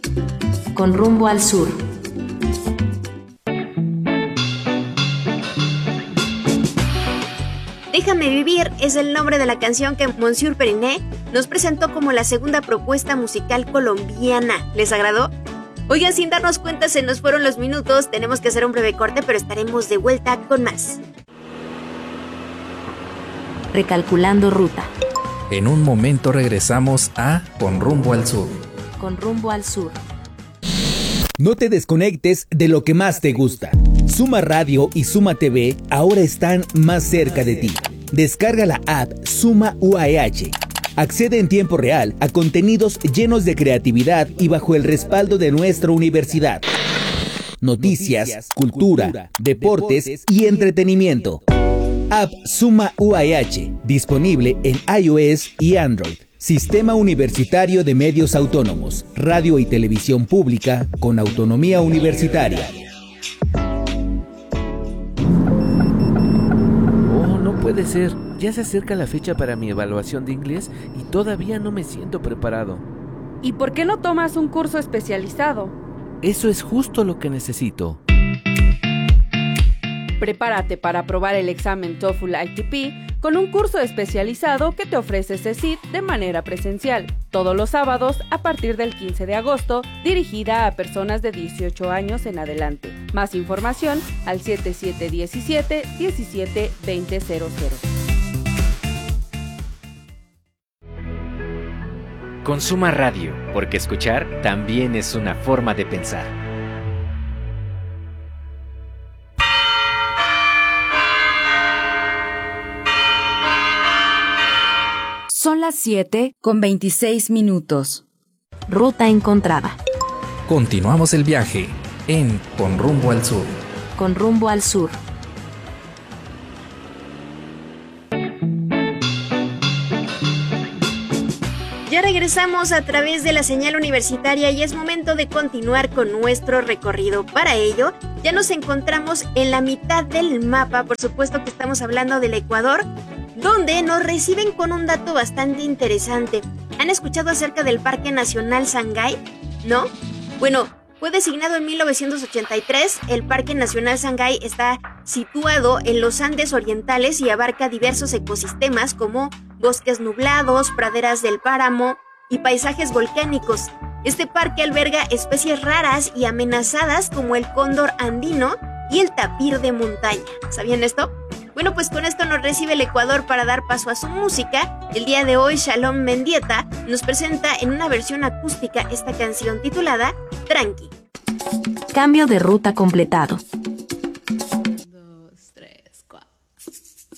Con rumbo al sur. Déjame vivir es el nombre de la canción que Monsieur Periné nos presentó como la segunda propuesta musical colombiana. ¿Les agradó? Oigan, sin darnos cuenta se nos fueron los minutos, tenemos que hacer un breve corte, pero estaremos de vuelta con más. Recalculando ruta. En un momento regresamos a Con rumbo al sur. Con rumbo al sur. No te desconectes de lo que más te gusta. Suma Radio y Suma TV ahora están más cerca de ti. Descarga la app Suma UAH. Accede en tiempo real a contenidos llenos de creatividad y bajo el respaldo de nuestra universidad. Noticias, cultura, deportes y entretenimiento. App Suma UAH, disponible en iOS y Android. Sistema Universitario de Medios Autónomos, radio y televisión pública con autonomía universitaria. Oh, no puede ser. Ya se acerca la fecha para mi evaluación de inglés y todavía no me siento preparado. ¿Y por qué no tomas un curso especializado? Eso es justo lo que necesito. Prepárate para aprobar el examen TOEFL ITP con un curso especializado que te ofrece CECIT de manera presencial, todos los sábados a partir del 15 de agosto, dirigida a personas de 18 años en adelante. Más información al 7717-172000. Consuma Radio, porque escuchar también es una forma de pensar. Son las 7:26. Ruta encontrada. Continuamos el viaje en Con rumbo al sur. Con rumbo al sur. Ya regresamos a través de la señal universitaria y es momento de continuar con nuestro recorrido. Para ello, ya nos encontramos en la mitad del mapa, por supuesto que estamos hablando del Ecuador, donde nos reciben con un dato bastante interesante. ¿Han escuchado acerca del Parque Nacional Sangay? ¿No? Bueno, fue designado en 1983. El Parque Nacional Sangay está situado en los Andes orientales y abarca diversos ecosistemas como bosques nublados, praderas del páramo y paisajes volcánicos. Este parque alberga especies raras y amenazadas como el cóndor andino y el tapir de montaña. ¿Sabían esto? Bueno, pues con esto nos recibe el Ecuador para dar paso a su música. El día de hoy, Shalom Mendieta nos presenta en una versión acústica esta canción titulada Tranqui. Cambio de ruta completado.